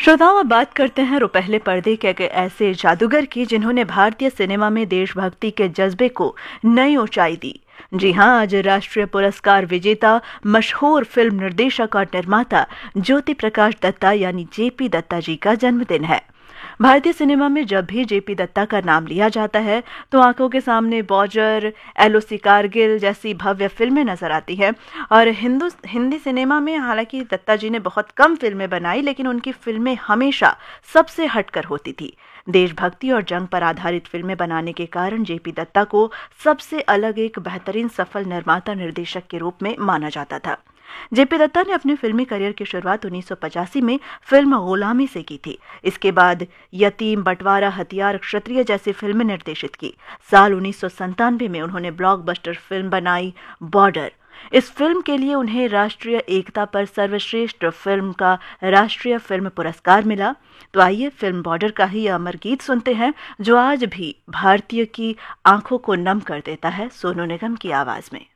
श्रोताओं, अब बात करते हैं रुपहले पर्दे के एक ऐसे जादूगर की जिन्होंने भारतीय सिनेमा में देशभक्ति के जज्बे को नई ऊंचाई दी। जी हां, आज राष्ट्रीय पुरस्कार विजेता मशहूर फिल्म निर्देशक और निर्माता ज्योति प्रकाश दत्ता यानी जेपी दत्ता जी का जन्मदिन है। भारतीय सिनेमा में जब भी जेपी दत्ता का नाम लिया जाता है तो आंखों के सामने बॉर्डर, एलओसी कारगिल जैसी भव्य फिल्में नजर आती हैं। और हिंदी सिनेमा में हालांकि दत्ता जी ने बहुत कम फिल्में बनाई, लेकिन उनकी फिल्में हमेशा सबसे हटकर होती थी। देशभक्ति और जंग पर आधारित फिल्में बनाने के कारण जेपी दत्ता को सबसे अलग एक बेहतरीन सफल निर्माता निर्देशक के रूप में माना जाता था। जेपी दत्ता ने अपने फिल्मी करियर की शुरुआत 1985 में फिल्म गुलामी से की थी। इसके बाद यतीम, बंटवारा, हथियार, क्षत्रिय जैसी फिल्में निर्देशित की। साल 1997 में उन्होंने ब्लॉकबस्टर फिल्म बनाई बॉर्डर। इस फिल्म के लिए उन्हें राष्ट्रीय एकता पर सर्वश्रेष्ठ फिल्म का राष्ट्रीय फिल्म पुरस्कार मिला। तो आइए फिल्म बॉर्डर का ही अमर गीत सुनते हैं, जो आज भी भारतीय की आंखों को नम कर देता है, सोनू निगम की आवाज में।